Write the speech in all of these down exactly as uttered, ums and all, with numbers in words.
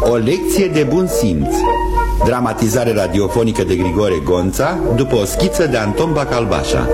O lecție de bun simț. Dramatizare radiofonică de Grigore Gonța, după o schiță de Anton Bacalbașa.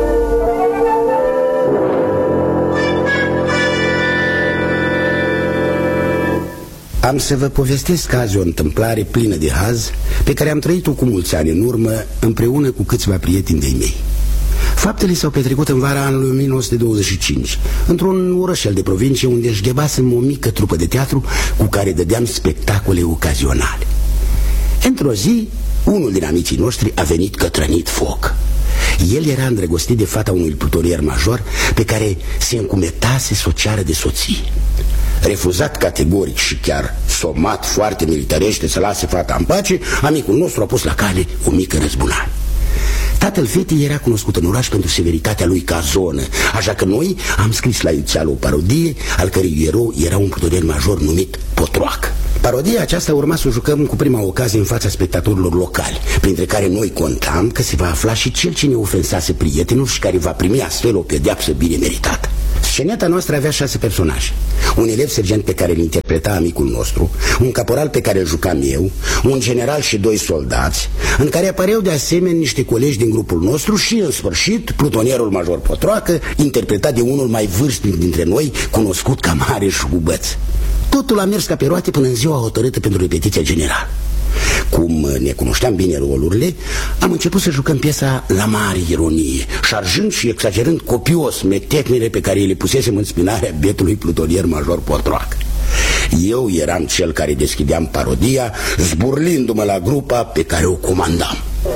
Am să vă povestesc azi o întâmplare plină de haz pe care am trăit-o cu mulți ani în urmă împreună cu câțiva prieteni de-ai mei. Faptele s-au petrecut în vara anului o mie nouă sute douăzeci și cinci, într-un orășel de provincie unde își ghebasem o mică trupă de teatru cu care dădeam spectacole ocazionale. Într-o zi, unul din amicii noștri a venit cătrănit foc. El era îndrăgostit de fata unui plutonier major pe care se încumetase să o ceară de soție. Refuzat categoric și chiar somat foarte militarește să lase fata în pace, amicul nostru a pus la cale o mică răzbunare. Tatăl fetei era cunoscut în oraș pentru severitatea lui ca zonă, așa că noi am scris la iuțeală o parodie, al cărei erou era un plutonier major numit Potroacă. Parodia aceasta urma să o jucăm cu prima ocazie în fața spectatorilor locali, printre care noi contam că se va afla și cel ce ne ofensase prietenul și care va primi astfel o pedeapsă bine meritată. Sceneta noastră avea șase personaje: un elev sergent pe care îl interpreta amicul nostru, un caporal pe care îl jucam eu, un general și doi soldați, în care apăreau de asemenea niște colegi din grupul nostru și, în sfârșit, plutonierul major Potroacă, interpretat de unul mai vârstnic dintre noi, cunoscut ca Mare Șugubăț. Totul a mers ca pe roate până în ziua hotărâtă pentru repetiția generală. Cum ne cunoșteam bine rolurile, am început să jucăm piesa la mare ironie, șarjând și exagerând copios metecnile pe care le pusesem în spinarea bietului plutonier major Potroacă. Eu eram cel care deschideam parodia, zburlindu-mă la grupa pe care o comandam.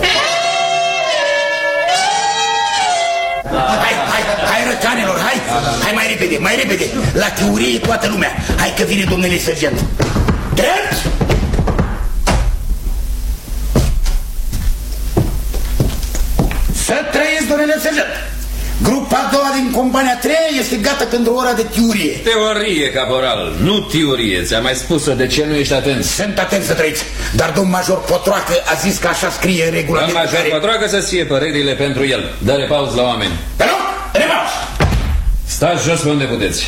Hai, hai, hai răcanelor, hai, hai mai repede, mai repede. La teorie toată lumea. Hai că vine domnule sergent. Drept! Să trăiesc, domnule sergent! Grupa a doua din compania a treia este gata pentru ora de teorie. Teorie, caporal, nu teorie. Ți-am mai spus-o, de ce nu ești atent? Sunt atent, să trăiți, dar domn major Potroacă a zis că așa scrie în regulament. Domn major care... Potroacă să-ți fie părerile pentru el. Dă-le pauză la oameni. Pe loc, repaus! Stați jos pe unde puteți.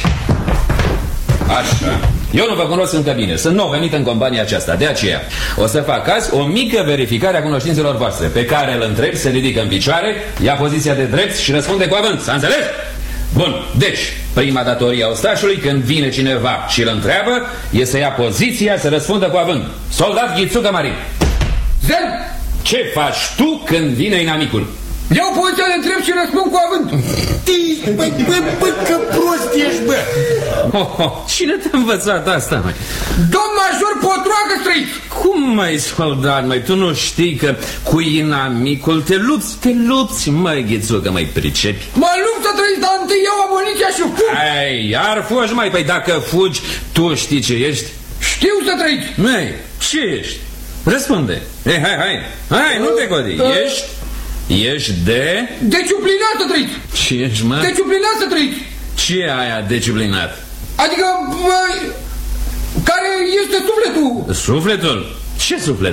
Așa. Eu nu vă cunosc încă bine, sunt nou venit în compania aceasta, de aceea o să fac azi o mică verificare a cunoștințelor voastre. Pe care îl întreb, se ridică în picioare, ia poziția de drept și răspunde cu avânt, s-a înțeles? Bun, deci, prima datorie a ostașului când vine cineva și îl întreabă e să ia poziția, să răspundă cu avânt. Soldat Ghițucă Marin. Zel! Ce faci tu când vine inamicul? Iau poziția de întreb și răspund cu avânt. Bă, bă, bă, că prost ești, bă! Oh, oh, cine te-a învățat asta, măi? Domn major Potroacă, străiți! Cum, măi, soldat, măi? Tu nu știi că cu inamicul te lupți, te lupți, măi, Ghițucă, măi, pricepi? Mă lupt să trăiți, dar întâi iau amuniția și fug! Ai, iar fugi, măi, păi dacă fugi, tu știi ce ești? Știu să trăiți! Măi, ce ești? Răspunde! Ei, hai, hai, hai, nu te godi, uh, ești... Ești de... Disciplinat să trăiți! Ce ești, mă? Disciplinat să trăiți! Ce e aia disciplinat? Adică... Bă, care este sufletul? Sufletul? Ce suflet?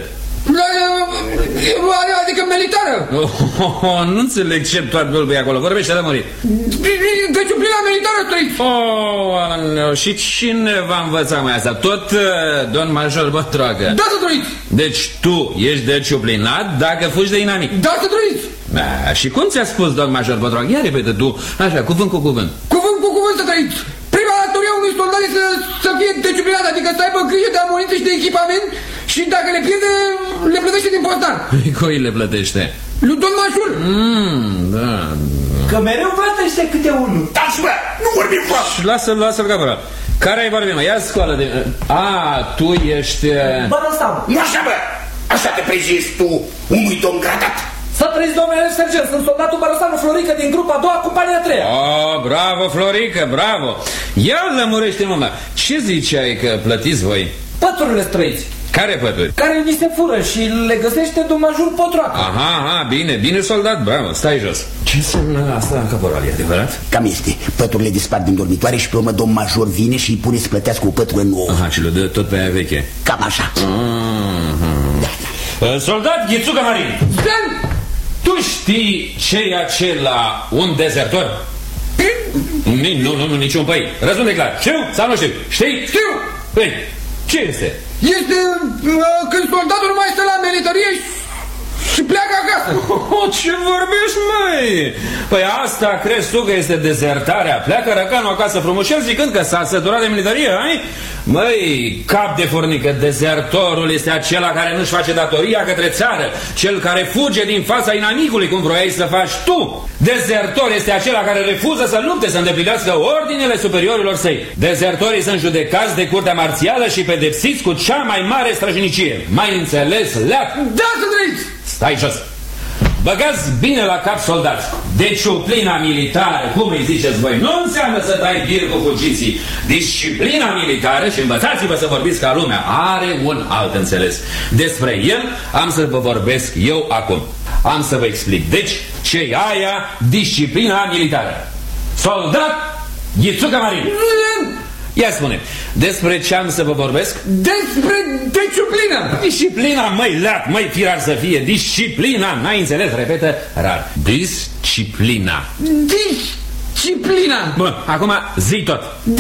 Adică militară. Oh, oh, oh, nu înțeleg ce toată bălbă e acolo. Vorbește de murit. Disciplina militară trăiți. Oh, și cine v-a învățat mai asta? Tot uh, domn major Potroacă. Da, să trăiți. Deci tu ești disciplinat dacă fugi de inamic. Da, să trăiți. Da, și cum ți-a spus domn major Potroacă? Ia repede tu, așa, cuvânt cu cuvânt. Cuvânt cu cuvânt, să trăiți. Prima datorie a unui soldat este să, să fie disciplinat, adică să aibă grijă de amuniție și de echipament și dacă le pierde, le plătește din postan. Cui le plătește? Lui domn major. Mm, da. Că mereu plătește câte unul. Dați, bă, nu vorbim foc. Lasă-l, lasă-l, caporal. Care-i vorbim, mă? Ia scoală de... A, tu ești... Bă, ăsta. Nu așa, bă. Așa te prezinți tu unui domn gradat. Să trăiți, domnule sergent, sunt soldatul Bărăsanu Florică din grupa a doua, compania a treia. Oh, bravo, Florică, bravo. Ia lămurește-mă, mă. Ce ziceai că plătiți voi? Păturile străiți. Care pături? Care ni se fură și le găsește domn major Potroacă. Aha, aha, bine, bine, soldat, bravo, stai jos. Ce înseamnă asta, caporal, e adevărat? Cam este. Păturile dispar din dormitoare și pe urmă domn major vine și îi pune să plătească o pătură nouă. Aha, și le dă tot pe aia veche. Cam așa. Uh-huh. Da. Uh, soldat Ghițucă Marin. Stan! Tu știi ce e acela un dezertor? Nu, nu, nu, niciun păi. Răspunde clar. Știu sau nu știu? Știi? Știu! Păi, ce este? este uh, când soldatul nu mai stă la militarie și, și pleacă acasă. Oh, ce vorbești, măi? Păi asta crezi tu că este dezertarea? Pleacă răcanul acasă frumușel zicând că s-a săturat de militarie, ai? Măi, cap de furnică, dezertorul este acela care nu-și face datoria către țară, cel care fuge din fața inamicului, cum vroiai să faci tu. Dezertor este acela care refuză să lupte, să îndeplinească ordinele superiorilor săi. Dezertorii sunt judecați de curtea marțială și pedepsiți cu cea mai mare străjnicie. Mai înțeles, leac? Da, să trăiți! Stai jos! Băgați bine la cap, soldați. Disciplina militară, cum îi ziceți voi, nu înseamnă să dai bir cu fugiții. Disciplina militară, și învățați-vă să vorbiți ca lumea, are un alt înțeles. Despre el am să vă vorbesc eu acum. Am să vă explic. Deci, ce-i aia disciplina militară? Soldat, Ghițucă Marin. Ia spune, despre ce am să vă vorbesc? Despre disciplina. Disciplina, măi, leat, măi, firar să fie. Disciplina, n-ai înțeles, repetă rar. Disciplina. Disciplina. Bun, acum zi tot.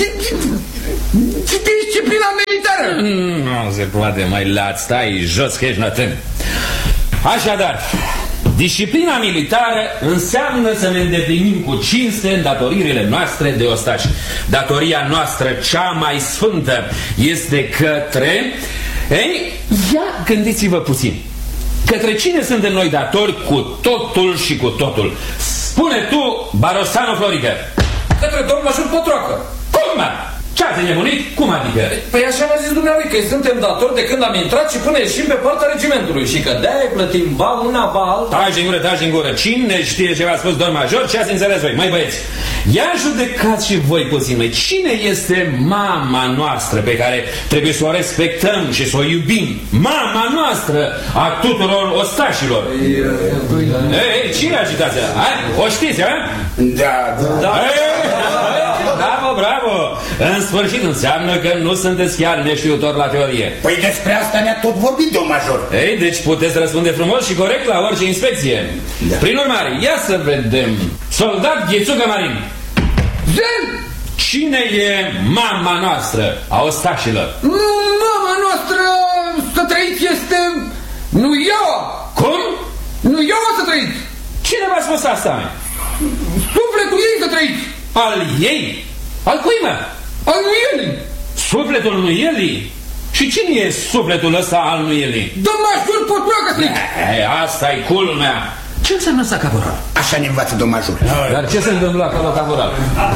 Disciplina militară. Nu se poate, măi, leat, stai jos că ești nătân. Așadar, disciplina militară înseamnă să ne îndeplinim cu cinste îndatoririle noastre de ostași. Datoria noastră cea mai sfântă este către... Ei, ia gândiți-vă puțin. Către cine suntem noi datori cu totul și cu totul? Spune tu, Barosanu Florică. Către domnul major Pătroacă. Cum, mă? Ce-ați nebunit? Cum adică? Păi așa mi-a zis dumnealui, că suntem datori de când am intrat și până ieșim pe partea regimentului. Și că de-aia plătim ba una, ba alta. Taci din gură, taci din gură. Cine știe ce v-a spus domn major? Ce ați înțeles voi? Măi băieți, ia judecați și voi puțin, măi. Cine este mama noastră pe care trebuie să o respectăm și să o iubim? Mama noastră a tuturor ostașilor. Ei, ei, cine agitați? O știți, a? Da, da. Da. Ei, bravo, bravo. În sfârșit înseamnă că nu sunteți chiar neștiutori la teorie. Păi despre asta ne-a tot vorbit, domn major. Ei, deci puteți răspunde frumos și corect la orice inspecție. Da. Prin urmare, ia să vedem. Soldat Ghițucă Marin. Zen! Cine e mama noastră a ostașilor? Mama noastră să trăiți este... Nu eu! Cum? Nu eu să trăiți! Cine v-a spus asta, mă? Sufletul ei să trăiți! Al ei? Al cui, mă? Al lui el! Sufletul lui Eli? Și cine e sufletul ăsta al lui Eli? Domn major Pătroacă să trăiți! Asta-i culmea. Ce înseamnă asta, caporal? Așa ne învață, domn major. Dar ce se întâmplă acolo, caporal?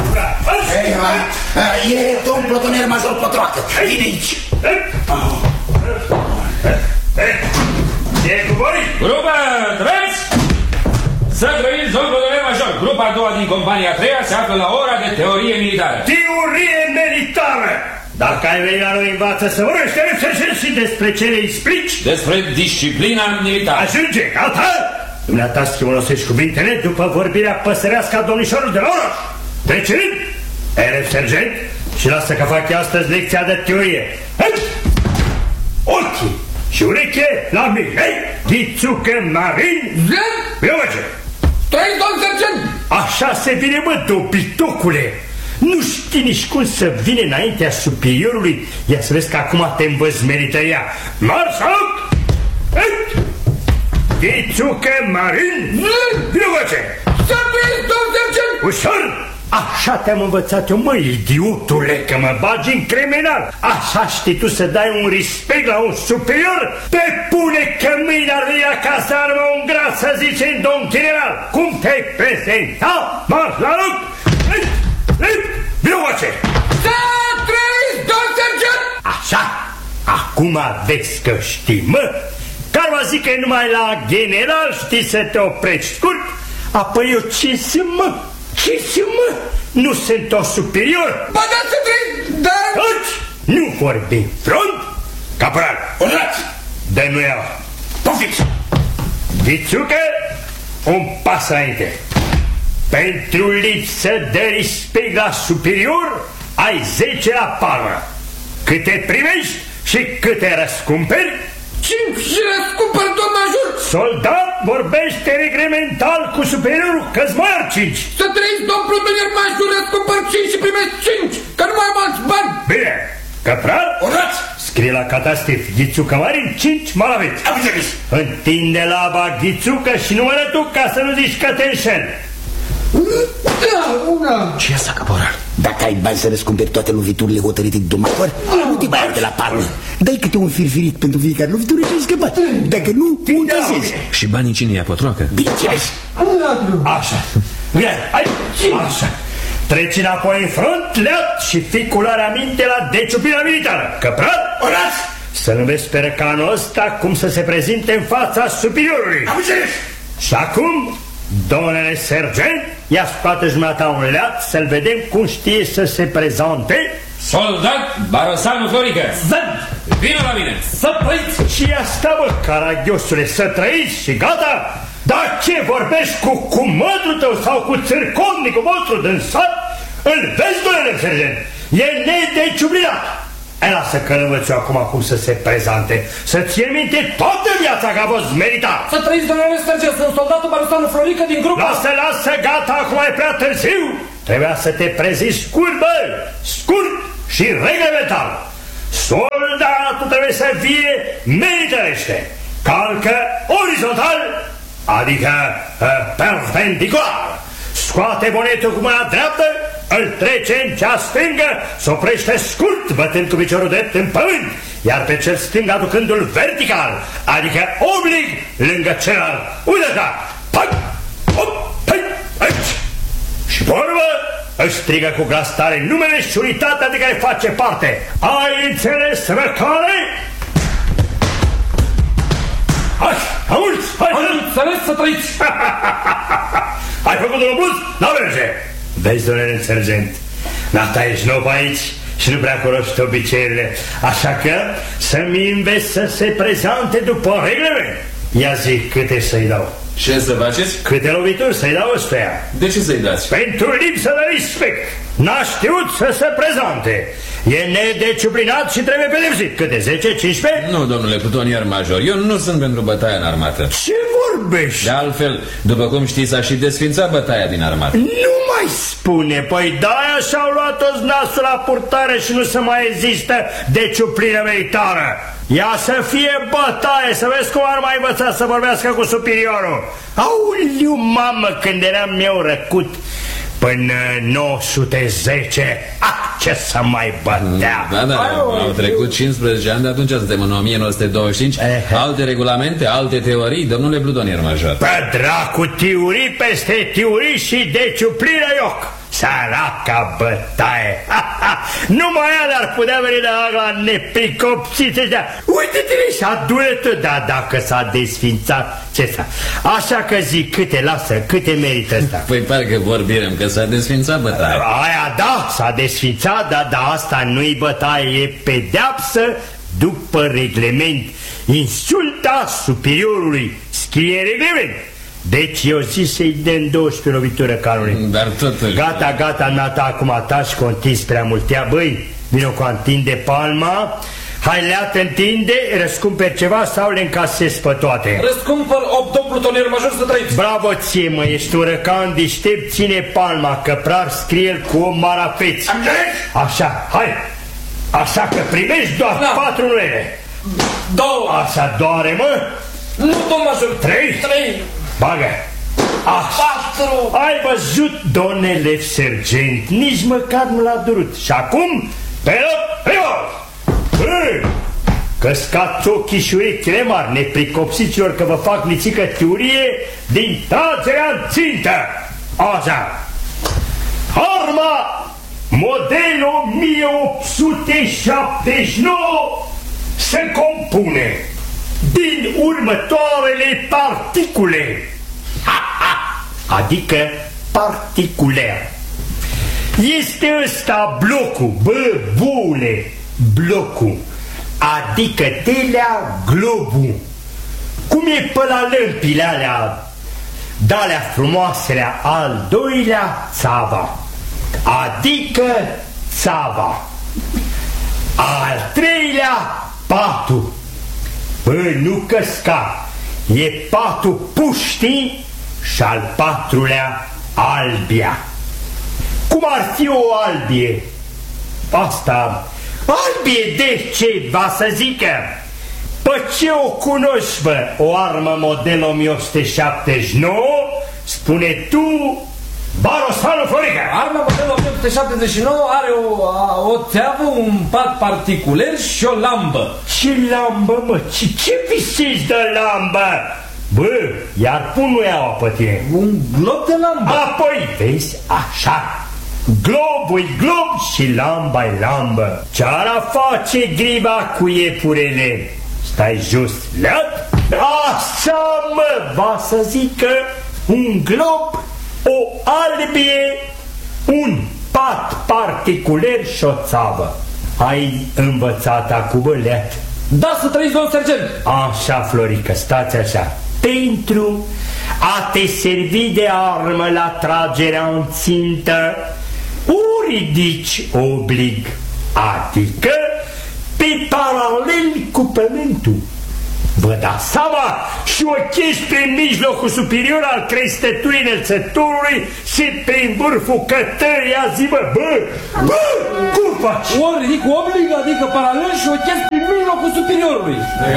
E domn plotonier major Pătroacă. Vine aici. Ce cu voi? Grupa trei! Să trăiți, domn plotonier major. Grupa a doua din compania a treia se află la ora de teorie militară. Teorie militară! Dacă ai venit la noi învață să vorbește și despre ce le explici? Despre disciplina militară. Ajunge, gata! Dumneata schimonosești cuvintele după vorbirea păsărească a domnișorului de la oraș. Trece rând, eref sergent, și lasă că fac eu astăzi lecția de teorie. Ochii și ureche la mine. Ghițucă Marin. Zen! Biologe! Trăiți, domn sergent! Așa se vine, mă, dobitocule! Nu știi nici cum să vine înaintea superiorului. Ia să vezi că acum te învăț merităria. Mars, salut! Ghițucă Marin. Bilovace! Să trăiți, domn sergent! Ușor! Așa te-am învățat eu, măi, idiotule, că mă bagi în criminal. Așa știi tu să dai un respect la un superior? Pe pune că mâine ar veni acasă armă un gras să zice în domn general. Cum te-ai prezentat? Mars la loc! Bilovace! Să trăiți, domn sergent! Așa! Acum vezi că știi, mă! Care mă zic că numai la general știi să te oprești scurt? Apoi eu ce să mă? Ce să mă? Nu sunt o superior? Ba da, să trăiți, dar... Aci! Nu vorbi front? Caporal! Urlați! Dă-mi ea! Pofiți! Ghițucă, un pas înainte. Pentru lipsă de respect la superior, ai zece la palmă. Câte primești și câte răscumperi? Cinci și răscumpăr, domn major! Soldat, vorbește reglemental cu superiorul, că-ți mai ar cinci. Să trăiți, domn plutonier major, răscumpăr cinci și primești cinci, că nu mai am alți bani! Bine, căpral? Urlați! scrie la catastif Ghițucă Marin, cinci malaveți. Am înțeles. Întinde laba Ghițucă și numără tu ca să nu zici că te înșel. Da, una. Ce e asta, caporal? Dacă ai bani să răscumperi toate loviturile hotărâte de domnător, nu te mai de la palmă. Dai câte un firfirit pentru fiecare lovitură și ai scăpat. Dacă nu, muntazezi. Și banii cine ia pătroacă? Bineînțeles. Așa. Ia, hai. Așa. Treci înapoi în front, leat și fii cu luarea minte la deciupirea militară. Căprat, orați! Să nu vezi pe răcanul ăsta cum să se prezinte în fața superiorului. Am înțeles. Și acum, domnule sergent, ia scoate jumătate un leat să-l vedem cum știe să se prezante. Soldat Barosanu Florică! Zăd! Vină la mine! Să trăiți! Și asta, bă, caragiosule, să trăiți și gata? Dar ce, vorbești cu cumătrul tău sau cu țârcovnicul vostru din sat? Îl vezi, domnule sergent? E nedeciublinat! E, lasă că învăț eu acum cum să se prezante. Să ție minte toată viața că a fost meritat. Să trăiți, domnule sergent, sunt soldatul Barosanu Florică din grup. Lasă, lasă, gata, acum e prea târziu. Trebuia să te preziți scurt, bă, scurt și reglementar. Soldatul trebuie să fie militarește. Calcă orizontal, adică uh, perpendicular. Scoate bonetul cu mâna dreaptă, îl trece în cea stângă, se oprește scurt, bătând cu piciorul drept în pământ, iar pe cel stâng aducându-l vertical, adică oblig lângă celălalt. Uite-ta! Păi! Hop! Păi! Aici! Și pe urmă își strigă cu glas tare numele și unitatea de care face parte. Ai înțeles, răcare? Hai, auzi! Hai, Am înțeles, să trăiți! ai făcut un obuz? N-o merge! Vezi, domnule sergent, n-ata ești nou pe aici și nu prea cunoști obiceiurile, așa că să-mi înveți să se prezante după reglele. Ia zic câte să-i dau. Ce să faceți? Câte lovituri să-i dau ăstuia? De ce să-i dați? Pentru lipsă de respect. N-a știut să se prezante. E nedisciplinat și trebuie pedepsit. Câte? zece, cincisprezece? Nu, domnule plutonier major, eu nu sunt pentru bătaia în armată. Ce vorbești? De altfel, după cum știți, a și desfințat bătaia din armată. Nu mai spune. Păi de-aia și-au luat toți nasul la purtare și nu se mai există disciplină militară. Ia să fie bătaie, să vezi cum ar mai învăța să vorbească cu superiorul. Auliu, mamă, când eram eu răcut până nouă sute zece, ah, ce să mai bătea. Da, da, au trecut cincisprezece ani, de atunci suntem în o mie nouă sute douăzeci și cinci. Alte regulamente, alte teorii, domnule plutonier major. Pe dracu, teorii peste teorii și disciplină ioc. Săraca bătaie. Numai ea ar putea veni la nepricopsiți ăștia. Uite-te-le și adună-te. Da, dacă s-a desfințat, ce s-a... Așa că zic, câte lasă, câte merită ăsta? Păi parcă vorbim că s-a desfințat bătaia. Aia da, s-a desfințat, dar da, asta nu-i bătaie, e pedeapsă după reglement. Insulta superiorului, scrie reglement. Deci eu zic să-i dăm douăsprezece lovitură canone. Dar totuși... Gata, gata, nata, acum atași că o întinzi prea mult. Ia, băi, vino cu întinde palma. Hai, leat, întinde, răscumperi ceva sau le încasezi pe toate? Răscumpăr opt, domn plutonier major, să trăiți. Bravo ție, mă, ești un răcan deștept, ține palma, căprar scrie-l cu o marapeți. Așa, hai. Așa că primești doar da. patru nuele. Două. Așa doare, mă? Nu, domn major. Trei. Trei. Bagă. Patru. Ai văzut, domnule sergent, nici măcar nu l-a durut. Și acum, pe loc, primul. Căscați ochii și urechile mari, nepricopsiților, că vă fac nițică teorie din tragerea în țintă. Așa. Arma model o mie opt sute șaptezeci și nouă se compune din următoarele particule. Adică particular. Este ăsta blocul, bă, bune, blocul. Adică telea globul. Cum e pe la lămpile alea, de-alea frumoaselea, al doilea țava. Adică țava. Al treilea patul. Bă, nu căsca. E patul puștii și al patrulea albia. Cum ar fi o albie? Asta Albie de ce va să zică? Pe ce o cunoști, bă? O armă model o mie opt sute șaptezeci și nouă? Spune tu, Barosanu Florica. Arma model o mie opt sute șaptezeci și nouă are o, o țeavă, un pat particular și o lambă. Ce lambă, mă? Ce, ce visezi de lambă? Bă, iar pun nu iau pe tine. Un glob de lambă. Apoi, vezi, așa. Globul-i glob și lamba-i lambă. Ce-ar face griba cu iepurele? Stai jos, leat? Așa, mă, va să zică un glob, o albie, un pat particular și o țavă. Ai învățat acum, bă, leat? Da, să trăiți, domn sergent. Așa, Florică, stați așa. Pentru a te servi de armă la tragerea în țintă, o ridici oblig, adică pe paralel cu pământul. Vă dați seama și o chești prin mijlocul superior al crestăturii înălțătorului și prin vârful cătării a zi, bă, bă, bă, cum faci? O ridic oblig, adică paralel și o chești prin mijlocul superiorului.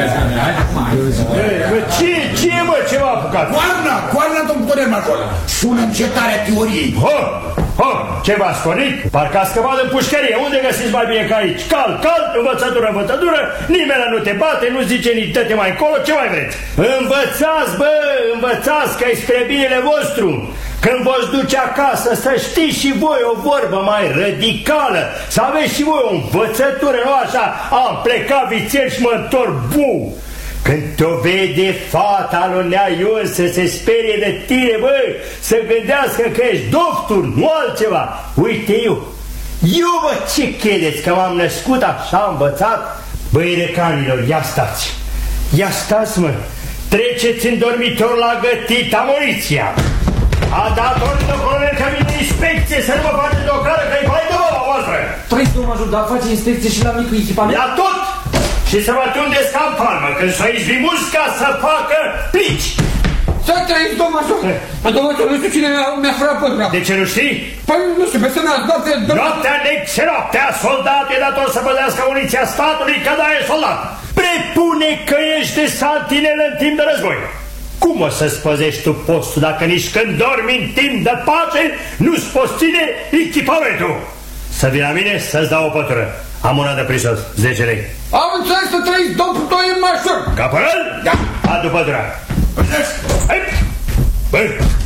Bă, ce, ce, mă, ce m-a apucat? Coarna, coarna, domnul Tudor Major. Sună încetarea teoriei. Ho, ho, ce v-a sconit? Parcă a scăpat în pușcărie. Unde găsiți mai bine ca aici? Cal, cal, învățătură, învățătură. Nimeni nu te bate, nu zice nici dă-te mai încolo, ce mai vreți? Învățați, bă, învățați că e spre binele vostru. Când vă duce acasă să știți și voi o vorbă mai radicală, să aveți și voi o învățătură, nu așa, am plecat vițel și mă întorc bu. Când te-o vede fata lui Nea Ion să se sperie de tine, bă, să gândească că ești doctor, nu altceva. Uite eu, eu, bă, ce credeți că m-am născut așa învățat? Băi, recanilor, ia stați, ia stați, mă, treceți în dormitor la gătit amuniția. A dat ordine, colonel, că vine inspecție, să nu mă faceți o cară, că-i vai de baba voastră. Trăiți, domnul Major, dar face inspecție și la micul echipament? La tot! Și să vă tundeți ca în palmă, când să izbi musca să facă plici. Să trăiți, domnul Major. Domnul Major, nu știu cine mi-a furat pătura. De ce nu știi? Păi, nu știu, pe semnă, noaptea... Noaptea nexe, noaptea, soldatul e dator să păzească muniția statului, că da e soldat. Prepune că ești de santinelă în timp de război. Cum o să-ți păzești tu postul dacă nici când dormi în timp de pace nu-ți poți ține echipamentul? Să vii la mine să-ți dau o pătură. Am una de prisos, zece lei. Am înțeles, să trăiți, domnul Tudor Major. Caporal? Da. Adu pătura. Hai! Băi!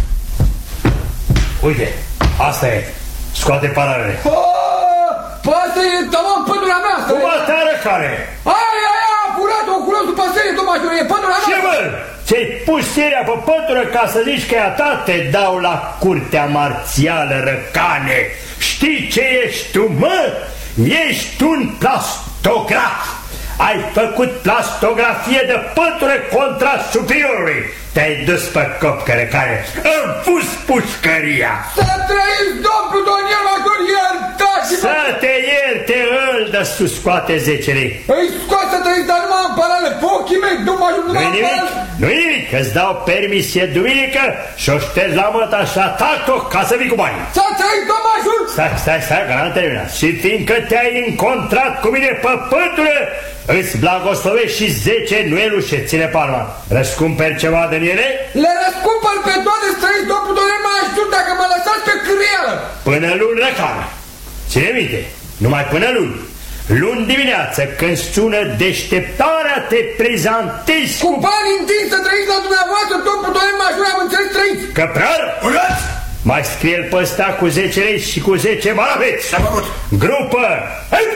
Uite, asta e. Scoate paralele. Păi asta e, tamam, pătura mea. Cum asta ară care? Aia, aia, a furat-o, culos după serie, domnul Major, e pătura mea. Ce, bă? Ți-ai pus seria pe pătură ca să zici că e a ta? Te dau la curtea marțială, răcane. Știi ce ești tu, mă? Ești un plastograf. Ai făcut plastografie de pătură contra superiorului. Te-ai dus pe copcăre care îmi pus pușcăria. Să trăiți, domnul Doniel Major, iertați-mă. Să te ierte, îl dă sus, scoate zece lei. Îi scoate să trăiți, dar nu am parale, pe ochii mei, domnul Major, nu Nu-i am nimic, parale. nu-i nimic, că-ți dau permisie duminică și o ștergi la măta și atac-o ca să vii cu bani. Să trăiți, domnul Major. Stai, stai, stai, că n-am terminat. Și fiindcă te-ai încontrat cu mine pe pătură, îți blagoslovești și zece nuelușe, ține palma. Răscumperi ceva din ele? Le răscumpăr pe toate, străiți, domnul Doniel Major, dacă mă lăsați pe cârielă. Până luni răcană. Ține minte, numai până luni. Luni dimineață, când sună deșteptarea, te prezantezi Cu bani întinși să trăiți la dumneavoastră, domnul Doniel Major, am înțeles, trăiți. Căprar, urlați! Mai scrie-l pe ăsta cu zece lei și cu zece maraveți. S-a făcut. Grupă! Hai!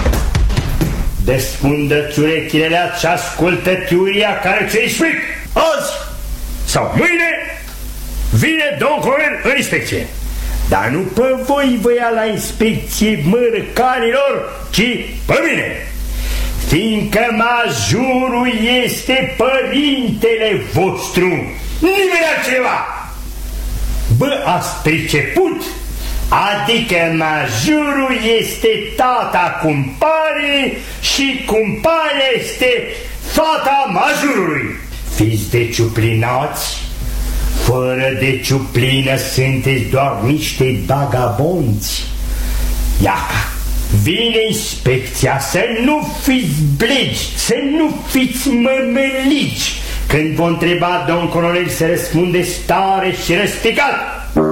Desfundă-ți urechile alea și ascultă teoria care ți-i explic. Azi sau mâine vine domn colonel în inspecție. Dar nu pe voi vă ia la inspecție, mărcanilor, ci pe mine. Fiindcă majorul este părintele vostru, nimeni altcineva. Bă, ați priceput? Adică majorul este tata cumpanii și cumpania este fata majorului. Fiți de ciuplinați, fără de ciuplină sunteți doar niște vagabonți. Iaca, Vine inspecția, să nu fiți blegi, să nu fiți mămălici. Când vă întreba domn colonel, să răspundeți tare și răspicat.